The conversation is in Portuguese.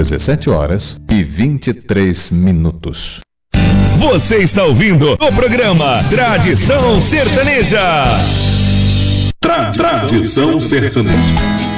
17h23. Você está ouvindo o programa Tradição Sertaneja. Tradição Sertaneja.